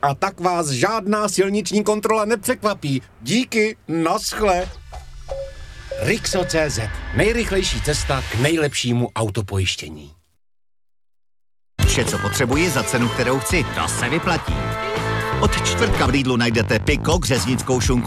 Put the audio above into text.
A tak vás žádná silniční kontrola nepřekvapí. Díky, naschle. Rixo.cz. Nejrychlejší cesta k nejlepšímu autopojištění. Vše, co potřebuji za cenu, kterou chci, to se vyplatí. Od čtvrtka v Lidlu najdete Piko, řeznickou šunku